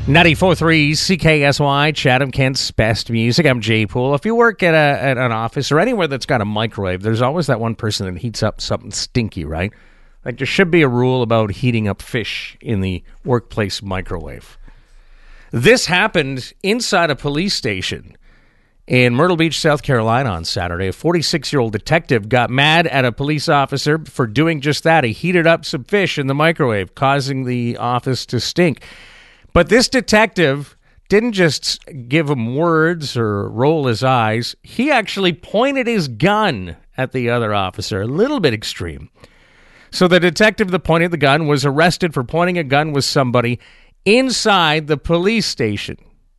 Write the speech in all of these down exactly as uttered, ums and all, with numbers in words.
ninety-four point three C K S Y, Chatham, Kent's best music. I'm Jay Poole. If you work at, a, at an office or anywhere that's got a microwave, there's always that one person that heats up something stinky, right? Like there should be a rule about heating up fish in the workplace microwave. This happened inside a police station in Myrtle Beach, South Carolina on Saturday. A forty-six-year-old detective got mad at a police officer for doing just that. He heated up some fish in the microwave, causing the office to stink. But this detective didn't just give him words or roll his eyes. He actually pointed his gun at the other officer, a little bit extreme. So the detective that pointed the gun was arrested for pointing a gun with somebody inside the police station.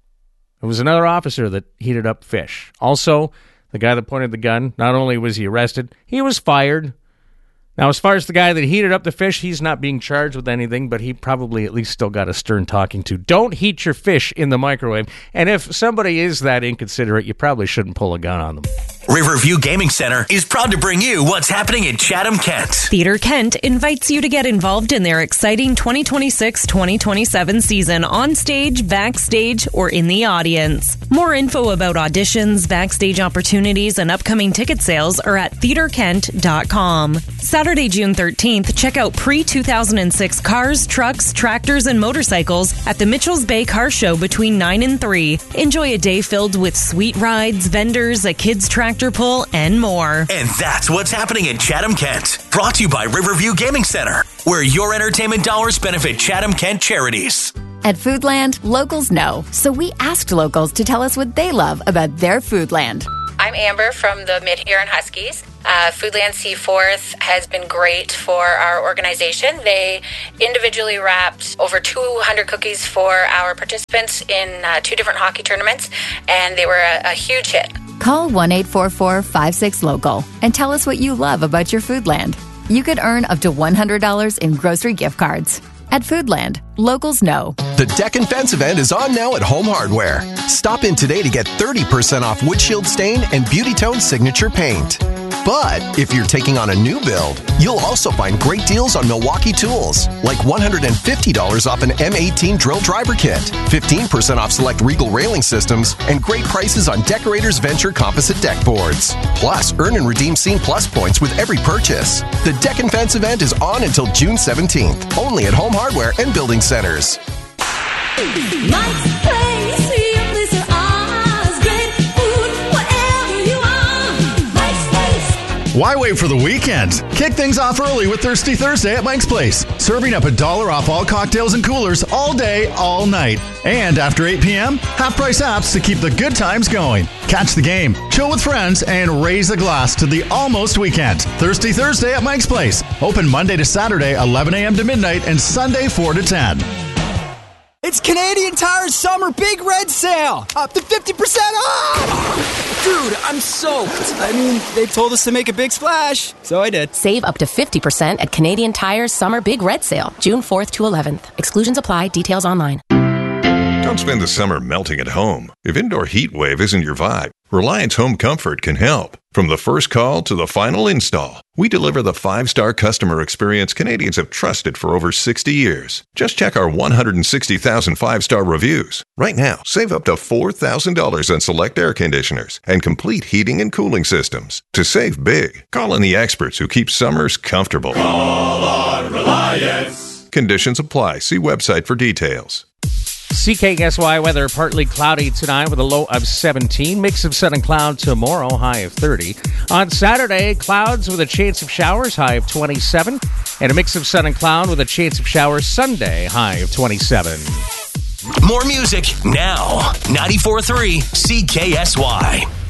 It was another officer that heated up fish. Also, the guy that pointed the gun, not only was he arrested, he was fired. Now, as far as the guy that heated up the fish, he's not being charged with anything, but he probably at least still got a stern talking to. Don't heat your fish in the microwave. And if somebody is that inconsiderate, you probably shouldn't pull a gun on them. Riverview Gaming Center is proud to bring you what's happening in Chatham, Kent. Theatre Kent invites you to get involved in their exciting twenty twenty-six twenty twenty-seven season on stage, backstage, or in the audience. More info about auditions, backstage opportunities, and upcoming ticket sales are at theatre kent dot com. Saturday, June thirteenth, check out pre two thousand six cars, trucks, tractors, and motorcycles at the Mitchells Bay Car Show between nine and three. Enjoy a day filled with sweet rides, vendors, a kids' tractor pull, and more. And that's what's happening in Chatham, Kent. Brought to you by Riverview Gaming Center, where your entertainment dollars benefit Chatham, Kent charities. At Foodland, locals know, so we asked locals to tell us what they love about their Foodland. I'm Amber from the Mid-Huron Huskies. Uh, Foodland Seaforth has been great for our organization. They individually wrapped over two hundred cookies for our participants in uh, two different hockey tournaments, and they were a, a huge hit. Call one eight four four five six local and tell us what you love about your Foodland. You could earn up to one hundred dollars in grocery gift cards. At Foodland, locals know. The Deck and Fence event is on now at Home Hardware. Stop in today to get thirty percent off windshield stain and Beauty Tone signature paint. But if you're taking on a new build, you'll also find great deals on Milwaukee tools, like one hundred fifty dollars off an M eighteen drill driver kit, fifteen percent off select Regal railing systems, and great prices on Decorators Venture composite deck boards. Plus, earn and redeem Scene Plus points with every purchase. The Deck and Fence event is on until June seventeenth, only at Home Hardware and Building Centers. Mike's Place, your place of Oz, great food, whatever you want. Mike's Place. Why wait for the weekend? Kick things off early with Thirsty Thursday at Mike's Place. Serving up a dollar off all cocktails and coolers all day, all night. And after eight p.m., half-price apps to keep the good times going. Catch the game, chill with friends, and raise a glass to the almost weekend. Thirsty Thursday at Mike's Place. Open Monday to Saturday, eleven a.m. to midnight, and Sunday, four to ten. It's Canadian Tire's Summer Big Red Sale! Up to fifty percent off! Dude, I'm soaked. I mean, they told us to make a big splash, so I did. Save up to fifty percent at Canadian Tire's Summer Big Red Sale, June fourth to eleventh. Exclusions apply. Details online. Don't spend the summer melting at home. If indoor heat wave isn't your vibe, Reliance Home Comfort can help. From the first call to the final install, we deliver the five-star customer experience Canadians have trusted for over sixty years. Just check our one hundred sixty thousand five-star reviews. Right now, save up to four thousand dollars on select air conditioners and complete heating and cooling systems. To save big, call in the experts who keep summers comfortable. Call on Reliance. Conditions apply. See website for details. C K S Y weather, partly cloudy tonight with a low of seventeen. Mix of sun and cloud tomorrow, high of thirty. On Saturday, clouds with a chance of showers, high of twenty-seven. And a mix of sun and cloud with a chance of showers Sunday, high of twenty-seven. More music now. ninety-four point three C K S Y.